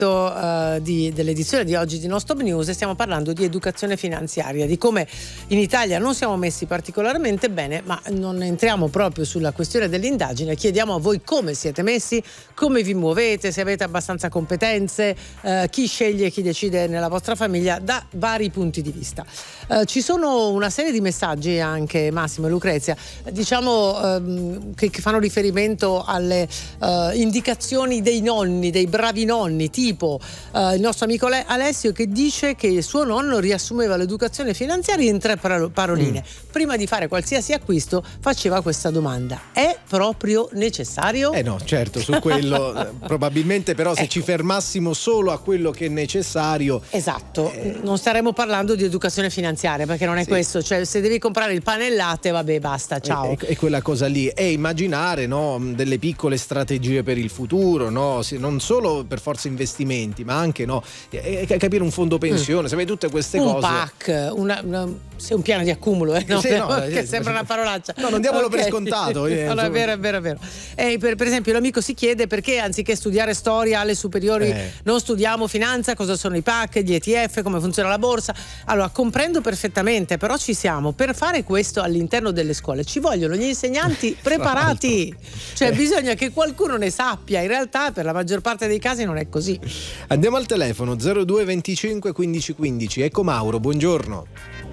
dell'edizione di oggi di Non Stop News, e stiamo parlando di educazione finanziaria, di come in Italia non siamo messi particolarmente bene, ma non entriamo proprio sulla questione dell'indagine. Chiediamo a voi come siete messi, come vi muovete, se avete abbastanza competenze, chi sceglie e chi decide nella vostra famiglia, da vari punti di vista. Ci sono una serie di messaggi anche, Massimo e Lucrezia, diciamo che fanno riferimento alle indicazioni dei nonni, dei bravi nonni, tipo il nostro amico Alessio, che dice che il suo nonno riassumeva l'educazione finanziaria in 3 paroline. Prima di fare qualsiasi acquisto faceva questa domanda: è proprio necessario? No, certo, su quello probabilmente, però se ci fermassimo solo a quello che è necessario. Esatto, non staremo parlando di educazione finanziaria, perché non è questo, cioè se devi comprare il pane e il latte, vabbè, basta, ciao. È quella cosa lì, è immaginare, no, delle piccole strategie per il futuro, no, non solo per forza investimenti, ma anche, no, capire un fondo pensione, sapete, tutte queste cose. Un PAC, un piano di accumulo, no? Che sembra una parolaccia. No, non diamolo per scontato. No, è vero. Per esempio l'amico si chiede perché anziché studiare storia alle superiori non studiamo finanza, cosa sono i PAC, gli ETF, come funziona la borsa. Allora, comprendo perfettamente, però ci siamo. Per fare questo all'interno delle scuole ci vogliono gli insegnanti preparati, cioè bisogna che qualcuno ne sappia. In realtà per la maggior parte dei casi non è così. Andiamo al telefono 02 25 15 15. Ecco Mauro, buongiorno.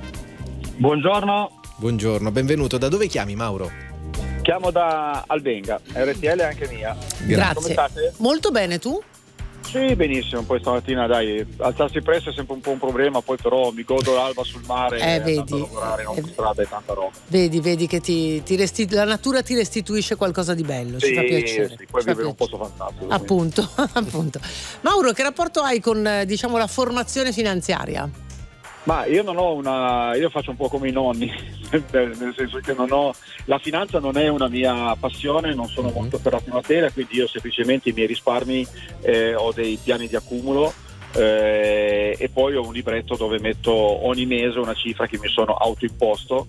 Buongiorno, benvenuto. Da dove chiami, Mauro? Chiamo da Albenga, RTL è anche mia. Grazie. Come state? Molto bene, tu? Sì, benissimo. Poi stamattina, dai, alzarsi presto è sempre un po' un problema, poi però mi godo l'alba sul mare, andando a lavorare in autostrada e tanta roba. Vedi che la natura ti restituisce qualcosa di bello, ci fa piacere. Sì, poi vivere un posto fantastico. Appunto. Mauro, che rapporto hai con, diciamo, la formazione finanziaria? Ma io non ho io faccio un po' come i nonni, nel senso che la finanza non è una mia passione, non sono molto ferrato in materia, quindi io semplicemente i miei risparmi ho dei piani di accumulo e poi ho un libretto dove metto ogni mese una cifra che mi sono autoimposto,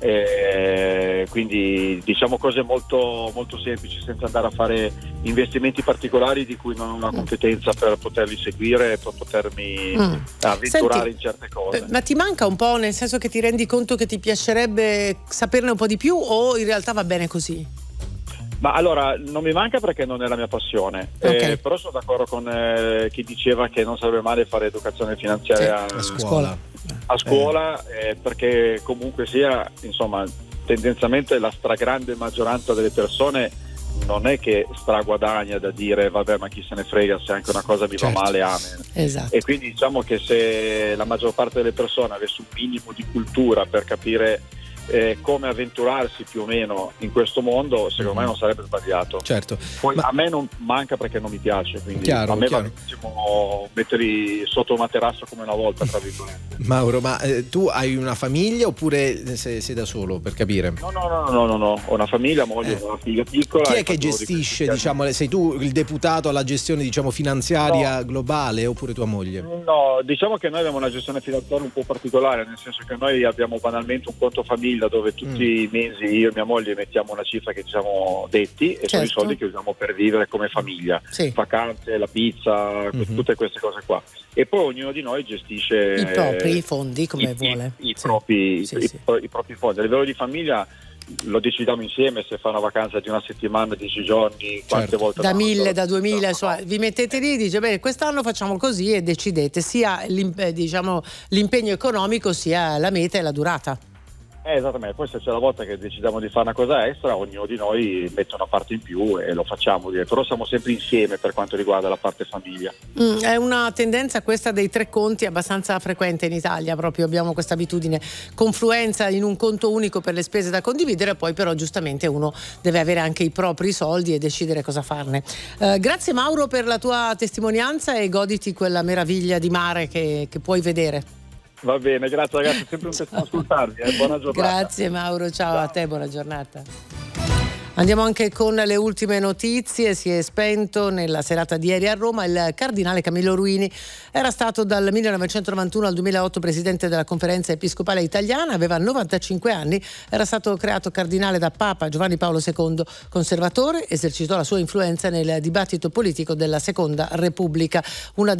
quindi diciamo cose molto, molto semplici, senza andare a fare investimenti particolari di cui non ho una competenza per poterli seguire e per potermi avventurare in certe cose. Ma ti manca un po', nel senso che ti rendi conto che ti piacerebbe saperne un po' di più, o in realtà va bene così? Ma allora, non mi manca perché non è la mia passione, però sono d'accordo con chi diceva che non sarebbe male fare educazione finanziaria a scuola, perché comunque sia, insomma, tendenzialmente la stragrande maggioranza delle persone non è che straguadagna da dire vabbè, ma chi se ne frega, se anche una cosa mi va male, amen. Esatto. E quindi diciamo che se la maggior parte delle persone avesse un minimo di cultura per capire come avventurarsi più o meno in questo mondo, secondo me non sarebbe sbagliato. Certo. Poi a me non manca perché non mi piace, quindi chiaro, a me va benissimo metterli sotto un materasso come una volta, tra virgolette. Mauro, ma tu hai una famiglia oppure sei da solo, per capire? No, ho una famiglia, moglie, una figlia piccola. Chi è che gestisce, diciamo, sei tu il deputato alla gestione, diciamo, finanziaria globale, oppure tua moglie? No, diciamo che noi abbiamo una gestione finanziaria un po' particolare, nel senso che noi abbiamo banalmente un conto famiglia dove tutti i mesi io e mia moglie mettiamo una cifra che ci siamo detti e sono i soldi che usiamo per vivere come famiglia, vacanze, la pizza, tutte queste cose qua, e poi ognuno di noi gestisce i propri fondi come vuole, i propri fondi. A livello di famiglia lo decidiamo insieme, se fa una vacanza di una settimana, 10 giorni, quante volte da 1000, da 2000, vi mettete lì, dice bene, quest'anno facciamo così, e decidete sia l'impegno economico sia la meta e la durata. Esattamente, poi se c'è la volta che decidiamo di fare una cosa extra, ognuno di noi mette una parte in più e lo facciamo, però siamo sempre insieme per quanto riguarda la parte famiglia. È una tendenza questa dei 3 conti abbastanza frequente in Italia, proprio abbiamo questa abitudine, confluenza in un conto unico per le spese da condividere, poi però giustamente uno deve avere anche i propri soldi e decidere cosa farne. Grazie Mauro per la tua testimonianza e goditi quella meraviglia di mare che puoi vedere. Va bene, grazie ragazzi, è sempre un piacere ascoltarvi, buona giornata. Grazie Mauro, ciao a te, buona giornata. Andiamo anche con le ultime notizie. Si è spento nella serata di ieri a Roma il cardinale Camillo Ruini. Era stato dal 1991 al 2008 presidente della Conferenza Episcopale Italiana, aveva 95 anni, era stato creato cardinale da Papa Giovanni Paolo II, conservatore, esercitò la sua influenza nel dibattito politico della Seconda Repubblica. Una